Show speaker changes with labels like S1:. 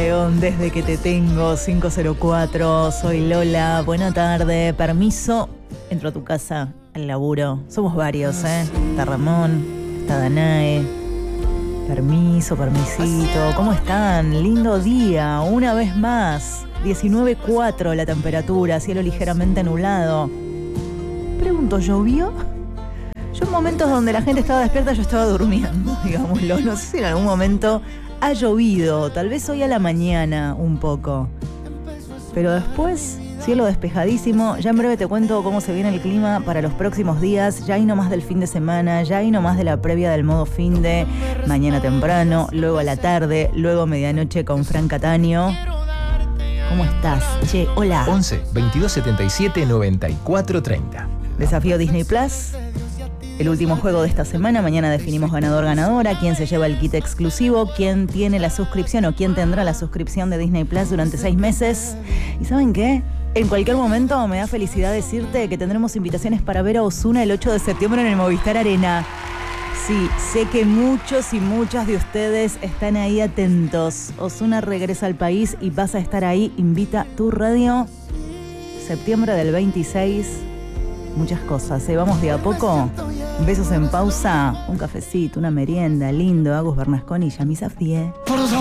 S1: León, desde que te tengo, 504. Soy Lola, buena tarde. Permiso, entro a tu casa, al laburo. Somos varios, ¿eh? Está Ramón, está Danae. Permiso, permisito. ¿Cómo están? Lindo día, una vez más. 19.4 la temperatura, cielo ligeramente nublado. Pregunto, ¿llovió? Yo en momentos donde la gente estaba despierta, yo estaba durmiendo, digámoslo. No sé si en algún momento ha llovido, tal vez hoy a la mañana un poco. Pero después, cielo despejadísimo. Ya en breve te cuento cómo se viene el clima para los próximos días. Ya hay nomás del fin de semana, ya hay nomás de la previa del modo fin de mañana temprano, luego a la tarde, luego medianoche con Fran Cataño. ¿Cómo estás? Che, hola.
S2: 11 22 77 94 30.
S1: Desafío Disney Plus. El último juego de esta semana. Mañana definimos ganador-ganadora, quién se lleva el kit exclusivo, quién tiene la suscripción o quién tendrá la suscripción de Disney Plus durante 6 meses. ¿Y saben qué? En cualquier momento me da felicidad decirte que tendremos invitaciones para ver a Ozuna el 8 de septiembre en el Movistar Arena. Sí, sé que muchos y muchas de ustedes están ahí atentos. Ozuna regresa al país y vas a estar ahí. Invita tu radio. Septiembre del 26. Muchas cosas, vamos de a poco. Besos en pausa, un cafecito, una merienda, lindo, Agus Bernasconi y Yami Safdie.